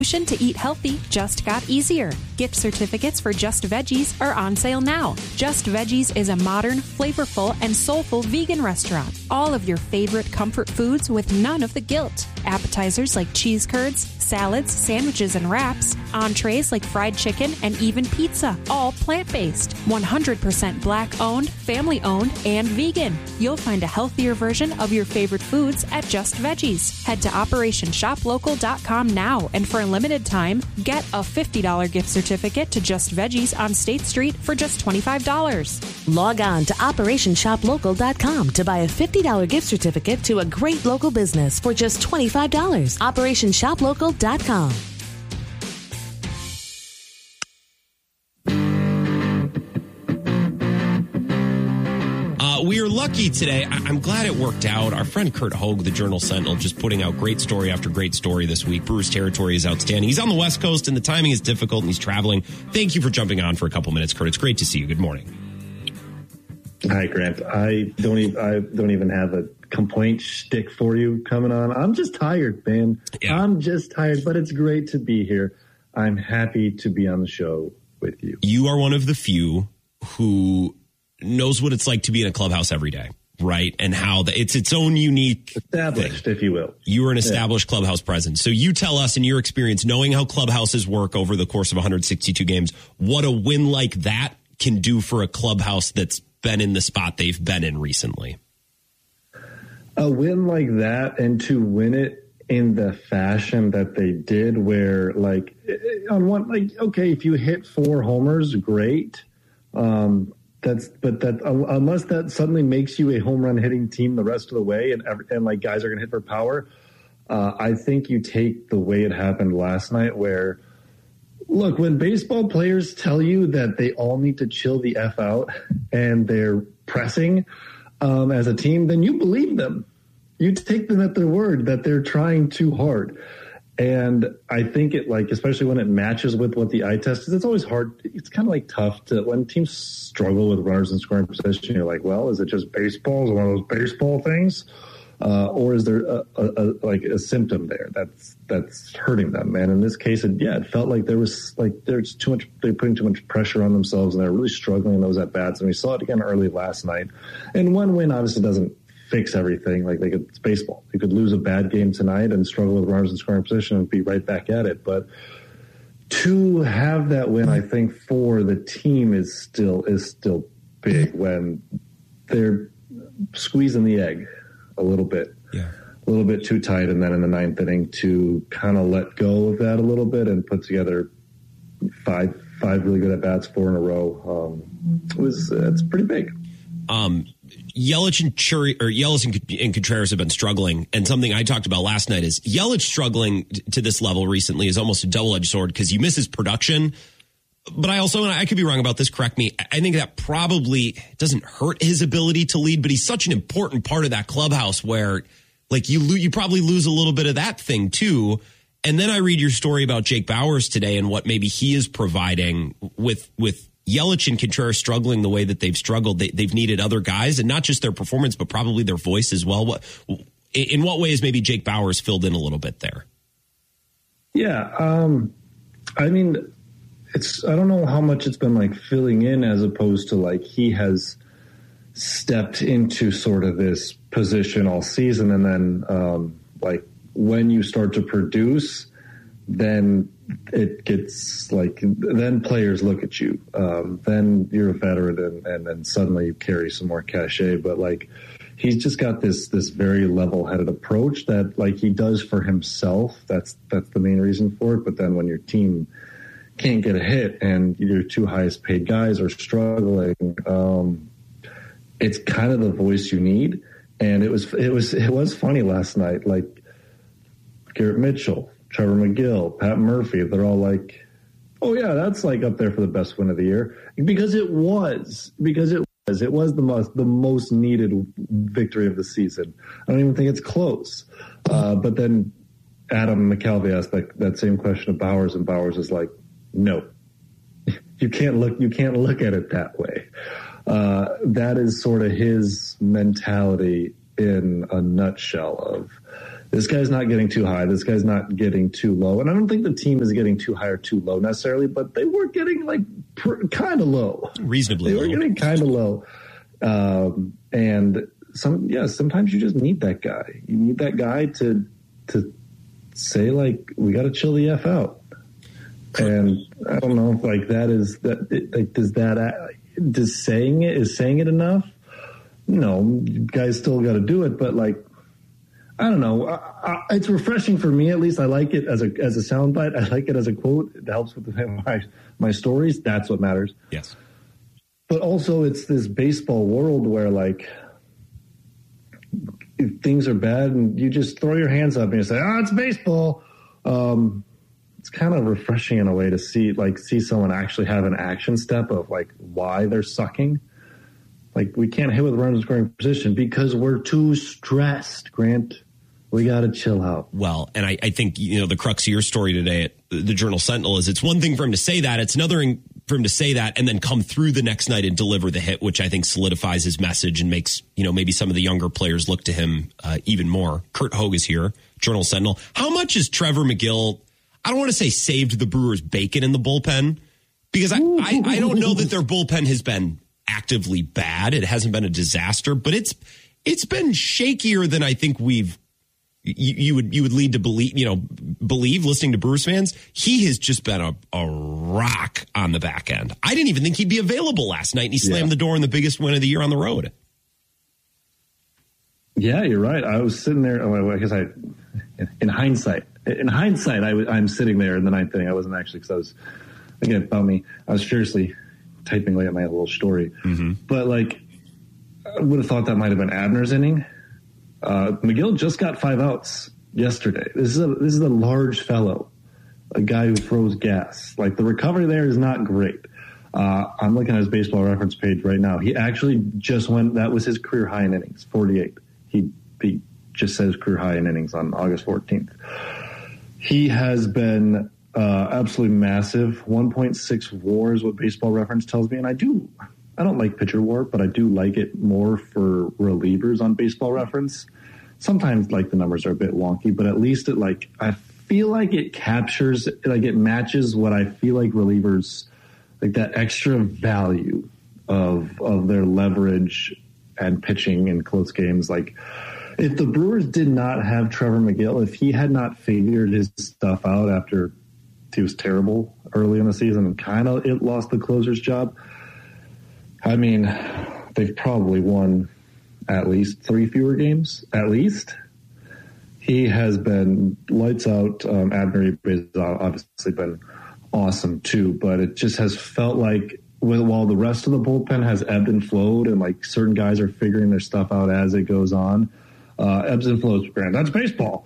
To eat healthy just got easier. Gift certificates for Just Veggies are on sale now. Just Veggies is a modern, flavorful, and soulful vegan restaurant. All of your favorite comfort foods with none of the guilt. Appetizers like cheese curds, salads, sandwiches, and wraps. Entrees like fried chicken and even pizza. All plant-based. 100% Black-owned, family-owned, and vegan. You'll find a healthier version of your favorite foods at Just Veggies. Head to OperationShopLocal.com now, and for a limited time, get a $50 gift certificate to Just Veggies on State Street for just $25. Log on to OperationShopLocal.com to buy a $50 gift certificate to a great local business for just $25. OperationShopLocal.com. We are lucky today. I'm glad it worked out. Our friend Kurt Hogue, the Journal Sentinel, just putting out great story after great story this week. Brewers territory is outstanding. He's on the West Coast, and the timing is difficult, and he's traveling. Thank you for jumping on for a couple minutes, Kurt. It's great to see you. Good morning. Hi, Grant. I don't even have a complaint shtick for you coming on. I'm just tired, man. Yeah. I'm just tired, but it's great to be here. I'm happy to be on the show with you. You are one of the few who knows what it's like to be in a clubhouse every day, right? And how it's its own unique established thing. If you will. You are an established clubhouse presence. So you tell us, in your experience, knowing how clubhouses work over the course of 162 games, what a win like that can do for a clubhouse that's been in the spot they've been in recently. A win like that, and to win it in the fashion that they did, where okay, if you hit 4 homers, great. Unless that suddenly makes you a home run hitting team the rest of the way, and guys are going to hit for power. I think you take the way it happened last night, where, look, when baseball players tell you that they all need to chill the F out and they're pressing as a team, then you believe them. You take them at their word that they're trying too hard. And I think especially when it matches with what the eye test is, it's always hard. It's kind of tough to, when teams struggle with runners in scoring position, you're like, well, is it just baseball? Is it one of those baseball things? Or is there a symptom there that's hurting them? And in this case, it felt like there's too much, they're putting too much pressure on themselves, and they're really struggling in those at bats. And we saw it again early last night. And one win obviously doesn't fix everything. It's baseball. You could lose a bad game tonight and struggle with runners in scoring position and be right back at it. But to have that win, I think, for the team is still big when they're squeezing the egg a little bit. Yeah. A little bit too tight, and then in the 9th inning to kind of let go of that a little bit and put together five really good at bats, 4 in a row. It's pretty big. Yelich and Contreras have been struggling, and something I talked about last night is Yelich struggling to this level recently is almost a double-edged sword because you miss his production. But I also, and I could be wrong about this, correct me, I think that probably doesn't hurt his ability to lead, but he's such an important part of that clubhouse where you probably lose a little bit of that thing too. And then I read your story about Jake Bauers today and what maybe he is providing with Yelich and Contreras struggling the way that they've struggled. They've needed other guys, and not just their performance, but probably their voice as well. In what ways maybe Jake Bauers filled in a little bit there? Yeah. I mean, I don't know how much it's been filling in as opposed to he has stepped into sort of this position all season. And then when you start to produce, then it gets then players look at you. Then you're a veteran and then suddenly you carry some more cachet. But he's just got this very level-headed approach that he does for himself. That's the main reason for it. But then when your team can't get a hit and your 2 highest paid guys are struggling, it's kind of the voice you need. And it was funny last night. Garrett Mitchell, Trevor McGill, Pat Murphy, they're all oh yeah, that's up there for the best win of the year, because it was the most needed victory of the season. I don't even think it's close. But then Adam McCalvey asked that same question of Bauers, and Bauers is no, you can't look at it that way. That is sort of his mentality in a nutshell of This guy's not getting too high. This guy's not getting too low. And I don't think the team is getting too high or too low necessarily, but they were getting like kind of low. Reasonably low. They were getting kind of low. And sometimes you just need that guy. You need that guy to say, like, we got to chill the F out. And I don't know if like that is that, like, does saying it enough? No, guys still got to do it, but like, I don't know. It's refreshing for me, at least. I like it as a soundbite. I like it as a quote. It helps with my stories. That's what matters. Yes. But also, it's this baseball world where, like, if things are bad and you just throw your hands up and you say, it's baseball. It's kind of refreshing in a way to see someone actually have an action step of, like, why they're sucking. Like, we can't hit with runners in scoring position because we're too stressed, Grant. We got to chill out. Well, and I think, the crux of your story today at the Journal-Sentinel is it's one thing for him to say that. It's another thing for him to say that and then come through the next night and deliver the hit, which I think solidifies his message and makes, maybe some of the younger players look to him even more. Curt Hogue is here, Journal-Sentinel. How much is Trevor Megill, I don't want to say saved the Brewers' bacon in the bullpen, because I don't know that their bullpen has been actively bad. It hasn't been a disaster, but it's been shakier than I think you would lead to believe listening to Brewers fans. He has just been a rock on the back end. I didn't even think he'd be available last night, and he slammed the door in the biggest win of the year on the road. Yeah, you're right. I was sitting there. I guess in hindsight, I'm sitting there in the ninth inning. I wasn't actually, because I was thinking about me. I was furiously typing away at my little story. Mm-hmm. But, like, I would have thought that might have been Abner's inning. Megill just got 5 outs yesterday. This is a large fellow, a guy who throws gas. Like, the recovery there is not great. I'm looking at his baseball reference page right now. He actually just that was his career high in innings, 48. He just said his career high in innings on August 14th. He has been absolutely massive. 1.6 WAR is what Baseball Reference tells me, and I don't like pitcher WAR, but I do like it more for relievers on Baseball Reference. Sometimes, like, the numbers are a bit wonky, but at least I feel like it captures, like, it matches what I feel like relievers, like, that extra value of their leverage and pitching in close games. Like, if the Brewers did not have Trevor Megill, if he had not figured his stuff out after he was terrible early in the season and kind of lost the closer's job, I mean, they've probably won at least 3 fewer games, at least. He has been lights out. Abner has obviously been awesome too, but it just has felt like while the rest of the bullpen has ebbed and flowed and, like, certain guys are figuring their stuff out as it goes on, ebbs and flows, Grant. That's baseball.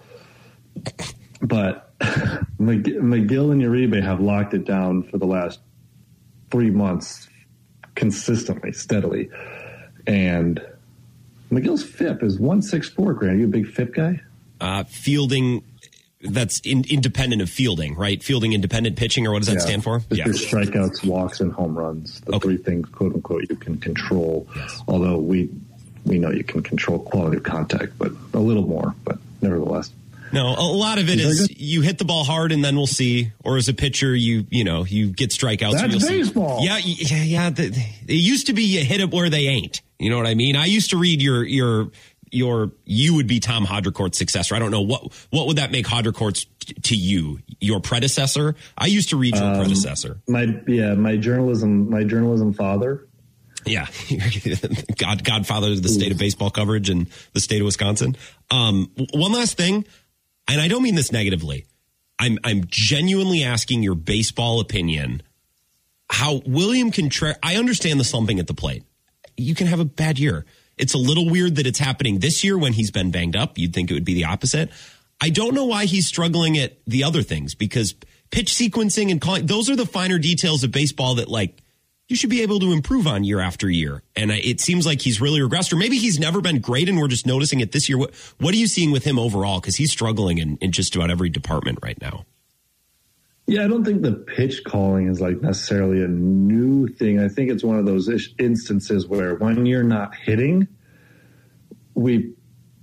But Megill and Uribe have locked it down for the last 3 months consistently, steadily. And McGill's FIP is 164, Grant. Are you a big FIP guy? Fielding, that's independent of fielding, right? Fielding independent pitching, or what does that stand for? Your strikeouts, walks, and home runs. The 3 things, quote unquote, you can control. Yes. Although we know you can control quality of contact, but a little more, but nevertheless. No, a lot of it is you hit the ball hard and then we'll see. Or as a pitcher, you get strikeouts. That's baseball. Yeah. It used to be you hit it where they ain't. You know what I mean? I used to read you would be Tom Haudricourt's successor. I don't know what would that make Haudricourt's to you? Your predecessor? I used to read your predecessor. My journalism father. Yeah, godfather of the state of baseball coverage in the state of Wisconsin. One last thing, and I don't mean this negatively. I'm genuinely asking your baseball opinion. How William Contreras? I understand the slumping at the plate. You can have a bad year. It's a little weird that it's happening this year when he's been banged up. You'd think it would be the opposite. I don't know why he's struggling at the other things, because pitch sequencing and calling, those are the finer details of baseball that, like, you should be able to improve on year after year. And it seems like he's really regressed, or maybe he's never been great and we're just noticing it this year. What are you seeing with him overall? Because he's struggling in just about every department right now. Yeah, I don't think the pitch calling is, like, necessarily a new thing. I think it's one of those instances where when you're not hitting, we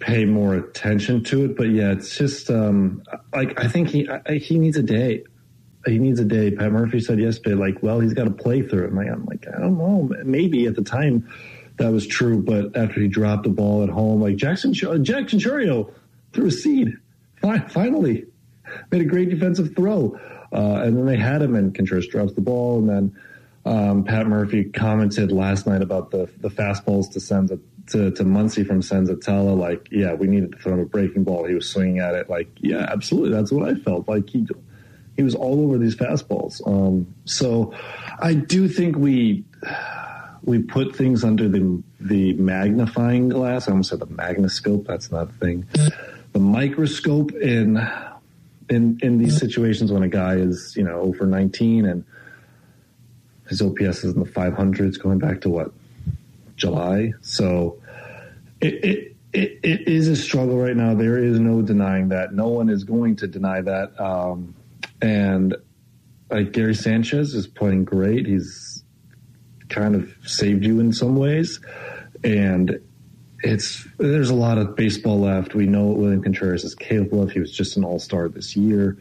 pay more attention to it. But yeah, it's just I think he needs a day. He needs a day. Pat Murphy said yesterday, well, he's got to play through it. I'm like, I don't know. Maybe at the time that was true, but after he dropped the ball at home, Jackson Chourio threw a seed. Finally, made a great defensive throw, and then they had him, and Contreras drops the ball, and then Pat Murphy commented last night about the fastballs to Muncy from Senzatella. Yeah, we needed to throw him a breaking ball. He was swinging at it. Yeah, absolutely. That's what I felt. He was all over these fastballs. So I do think we put things under the magnifying glass. I almost said the magnoscope. That's not a thing. The microscope in these situations when a guy is 0 for 19 and his OPS is in the 500s going back to July. So it is a struggle right now. There is no denying that. No one is going to deny that. And Gary Sanchez is playing great. He's kind of saved you in some ways. And there's a lot of baseball left. We know what William Contreras is capable of. He was just an all-star this year.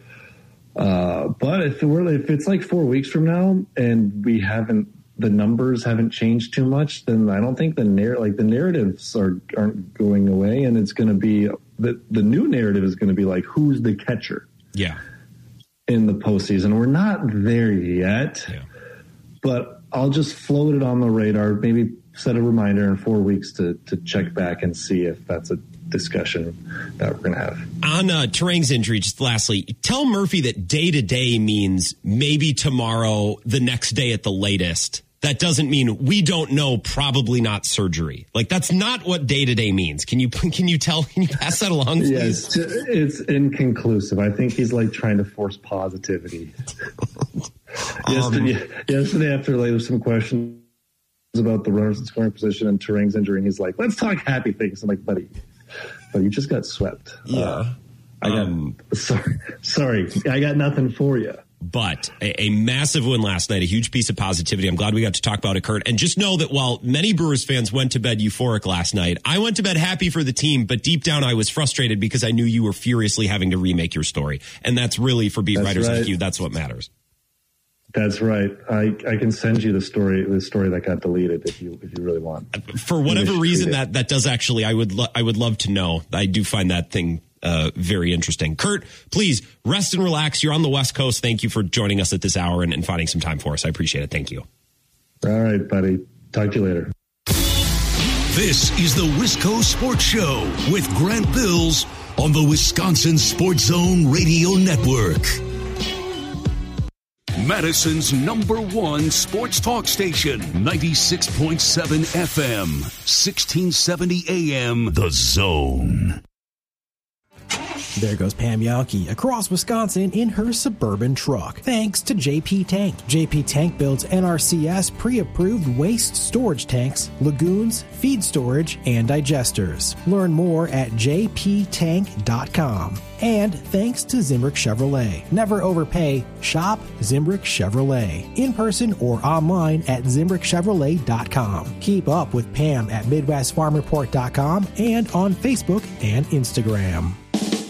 But if it's 4 weeks from now and the numbers haven't changed too much, then I don't think the narratives aren't going away. And it's going to be the new narrative is going to be who's the catcher? Yeah. In the postseason. We're not there yet, but I'll just float it on the radar, maybe set a reminder in 4 weeks to check back and see if that's a discussion that we're going to have. On Turang's injury, just lastly, tell Murphy that day-to-day means maybe tomorrow, the next day at the latest. That doesn't mean we don't know, probably not surgery. That's not what day-to-day means. Can you pass that along, please? Yes, it's inconclusive. I think he's trying to force positivity. Yesterday after there was some questions about the runners in scoring position and Turang's injury, and he's like, let's talk happy things. I'm like, buddy, you just got swept. Yeah. Sorry, I got nothing for you. But a massive win last night, a huge piece of positivity. I'm glad we got to talk about it, Kurt. And just know that while many Brewers fans went to bed euphoric last night, I went to bed happy for the team, but deep down I was frustrated because I knew you were furiously having to remake your story. And that's really, for beat writers like you, that's what matters. That's right. I can send you the story that got deleted if you really want. For whatever reason, that does actually, I would love to know. I do find that thing very interesting. Kurt, please rest and relax. You're on the West Coast. Thank you for joining us at this hour and finding some time for us. I appreciate it. Thank you. All right, buddy. Talk to you later. This is the Wisco Sports Show with Grant Bills on the Wisconsin Sports Zone Radio Network. Madison's #1 sports talk station, 96.7 FM, 1670 AM, The Zone. There goes Pam Yankee across Wisconsin in her Suburban truck. Thanks to JP Tank. JP Tank builds NRCS pre-approved waste storage tanks, lagoons, feed storage, and digesters. Learn more at jptank.com. And thanks to Zimbrick Chevrolet. Never overpay. Shop Zimbrick Chevrolet. In person or online at zimbrickchevrolet.com. Keep up with Pam at MidwestFarmReport.com and on Facebook and Instagram.